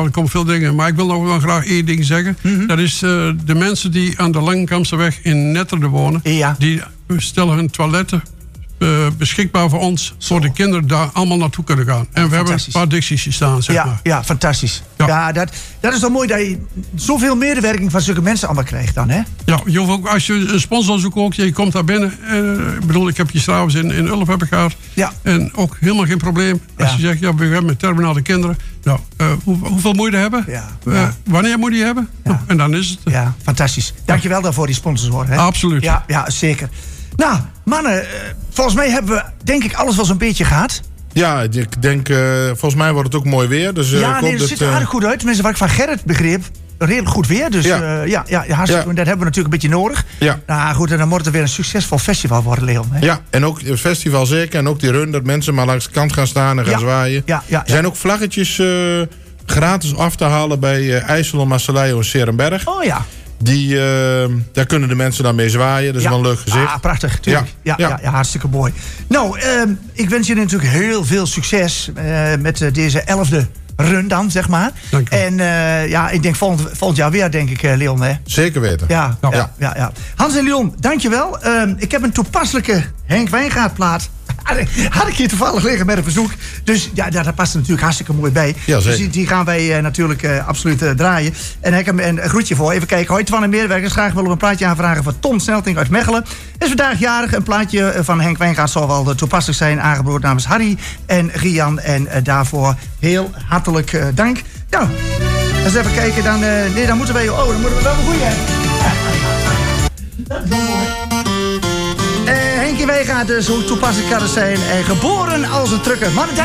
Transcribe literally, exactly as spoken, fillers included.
er komen veel dingen. Maar ik wil nog wel graag één ding zeggen. Mm-hmm. Dat is uh, de mensen die aan de Langenkampseweg in Netterde wonen. Ja. Die stellen hun toiletten uh, beschikbaar voor ons. Zodat de kinderen daar allemaal naartoe kunnen gaan. En we hebben een paar dicties staan, zeg ja, maar. Ja, fantastisch. Ja, ja dat, dat is toch mooi dat je zoveel medewerking van zulke mensen allemaal krijgt dan, hè? Ja, je hoeft ook, als je een sponsor zoekt ook, je komt daar binnen. Uh, ik bedoel, ik heb je s'avonds in, in Ulf heb ik gehad. Ja. En ook helemaal geen probleem. Als ja. je zegt, ja, we hebben met terminale kinderen. Nou, uh, hoe, hoeveel moet je hebben? Ja. Uh, ja. Wanneer moet je hebben? Ja. Nou, en dan is het. Ja, fantastisch. Dankjewel daarvoor, die sponsors, hè? Absoluut. Ja, ja, zeker. Nou, mannen, uh, volgens mij hebben we, denk ik, alles wel zo'n beetje gehad. Ja, ik denk, uh, volgens mij wordt het ook mooi weer. Dus, uh, ja, nee, het ziet er aardig goed uit. Tenminste, wat ik van Gerrit begreep, redelijk goed weer. Dus ja, uh, ja, ja, hartstikke, ja. dat hebben we natuurlijk een beetje nodig. Ja. Nou goed, en dan moet het weer een succesvol festival worden, Leon. Hè? Ja, en ook het festival zeker. En ook die run, dat mensen maar langs de kant gaan staan en gaan ja. zwaaien. Ja, ja, ja. Er zijn ook vlaggetjes uh, gratis af te halen bij uh, IJssel, Marseille en Serenberg. Oh ja. Die, uh, daar kunnen de mensen dan mee zwaaien. Dat is ja. wel een leuk gezicht. Ah, prachtig, tuurlijk. Ja, ja, ja. ja, ja hartstikke mooi. Nou, uh, ik wens jullie natuurlijk heel veel succes uh, met uh, deze elfde run dan, zeg maar. Dank je. En uh, ja, ik denk volgend, volgend jaar weer, denk ik, uh, Leon. Hè? Zeker weten. Ja, ja. Ja, ja, ja. Hans en Leon, dankjewel. Uh, ik heb een toepasselijke Henk Wijngaard-plaat. Had ik hier toevallig liggen met een verzoek. Dus ja, daar past er natuurlijk hartstikke mooi bij. Ja, dus die, die gaan wij uh, natuurlijk uh, absoluut uh, draaien. En ik heb een groetje voor. Even kijken. Hoi, Twan en medewerkers. Graag willen we een plaatje aanvragen van Tom Snelting uit Mechelen. Is vandaag jarig. Een plaatje van Henk Wijngaard zal wel toepasselijk zijn. Aangeboden namens Harry en Rian. En uh, daarvoor heel hartelijk uh, dank. Nou, eens even kijken. Dan, uh, nee, dan moeten wij... Oh, dan moeten we wel een goeie hebben. Dat is wel mooi. Henkie Wijngaard, dus hoe toepasselijk kan het zijn. En geboren als een trucker. Mannen,